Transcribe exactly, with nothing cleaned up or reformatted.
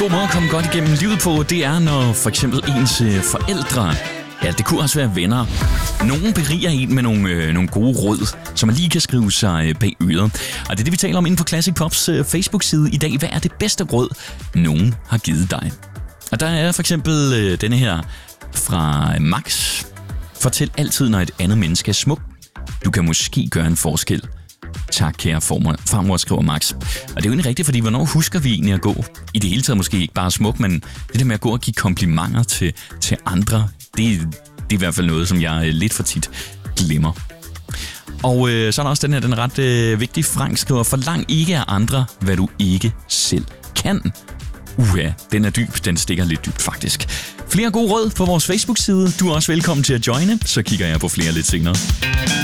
god måde at komme godt igennem livet på, det er, når for eksempel ens forældre, ja, det kunne også være venner, nogen beriger en med nogle, øh, nogle gode råd, som man lige kan skrive sig bag øret. Og det er det, vi taler om inde på Classic Pops øh, Facebook-side i dag. Hvad er det bedste råd, nogen har givet dig? Og der er for eksempel øh, denne her fra Max. Fortæl altid, når et andet menneske er smuk. Du kan måske gøre en forskel. Tak, kære farmor, farmor, skriver Max. Og det er jo egentlig rigtigt, fordi hvornår husker vi egentlig at gå? I det hele taget måske ikke bare smuk, men det der med at gå og give komplimenter til, til andre, det, det er i hvert fald noget, som jeg lidt for tit glemmer. Og øh, så er der også den her, den er ret øh, vigtige. Frank skriver, forlang ikke af andre, hvad du ikke selv kan. Uha, den er dyb, den stikker lidt dybt faktisk. Flere gode råd på vores Facebook-side. Du er også velkommen til at joine, så kigger jeg på flere lidt senere.